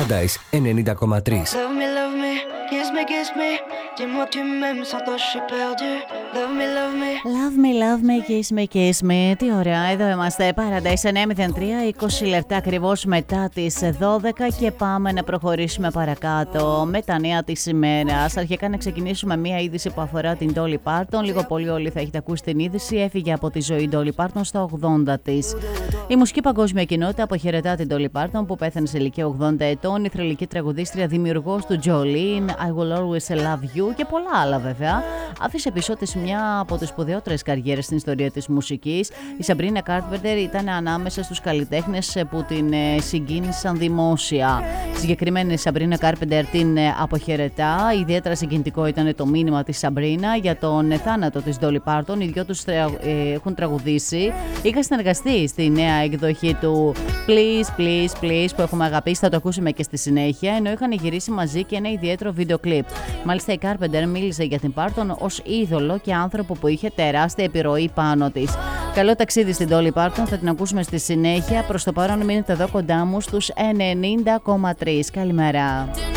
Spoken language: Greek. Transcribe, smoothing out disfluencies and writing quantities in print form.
Paradise 90,3. Love me, kiss me, dis-moi que tu m'aimes, sans toi je suis perdu. Love me, kiss me. Τι ωραία, εδώ είμαστε. Paradise 903, 20 λεπτά ακριβώς μετά τις 12 και πάμε να προχωρήσουμε παρακάτω με τα νέα της ημέρας. Αρχικά να ξεκινήσουμε μία είδηση που αφορά την Dolly Parton. Λίγο πολύ όλοι θα έχετε ακούσει την είδηση. Έφυγε από τη ζωή Dolly Parton στα 80 της. Η μουσική παγκόσμια κοινότητα αποχαιρετά την Dolly Parton που πέθανε σε ηλικία 80 ετών. Η θρυλική τραγουδίστρια, δημιουργός του Jolene, I Will Always Love You και πολλά άλλα βέβαια. Άφησε πίσω της μια από τις σπουδαιότερες καριέρες στην ιστορία της μουσικής. Η Sabrina Carpenter ήταν ανάμεσα στους καλλιτέχνες που την συγκίνησαν δημόσια. Συγκεκριμένη η Sabrina Carpenter την αποχαιρετά. Ιδιαίτερα συγκινητικό ήταν το μήνυμα της Sabrina για τον θάνατο της Dolly Parton. Οι δυο τους έχουν τραγουδήσει. Είχα συνεργαστεί στη νέα εκδοχή του Please, Please, Please που έχουμε αγαπήσει. Θα το ακούσουμε και στη συνέχεια. Ενώ είχαν γυρίσει μαζί και ένα ιδιαίτερο βίντεο κλιπ. Μάλιστα η Carpenter μίλησε για την Parton ως είδωλο και άνθρωπο που είχε τεράστια επιρροή πάνω της. Καλό ταξίδι στην Dolly Parton, θα την ακούσουμε στη συνέχεια. Προς το παρόν μείνετε εδώ κοντά μου στους 90,3. Καλημέρα.